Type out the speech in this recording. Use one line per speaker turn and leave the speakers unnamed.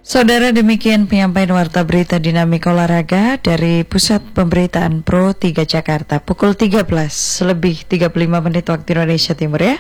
Saudara, demikian penyampaian warta berita dinamika olahraga dari Pusat Pemberitaan Pro 3 Jakarta pukul 13 lebih 35 menit waktu Indonesia Timur ya.